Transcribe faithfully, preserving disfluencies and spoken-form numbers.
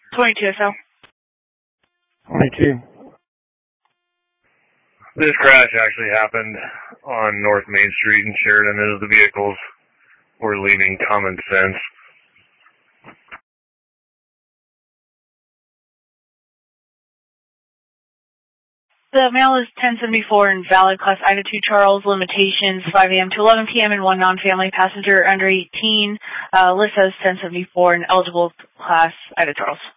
twenty-two S L. twenty-two. This crash actually happened on North Main Street in Sheridan as the vehicles were leaving Common Sense. The mail is ten seventy-four and valid, class Ida two Charles, limitations five A M to eleven P M and one non-family passenger under eighteen. Uh, list says ten seventy-four and eligible class Ida Charles.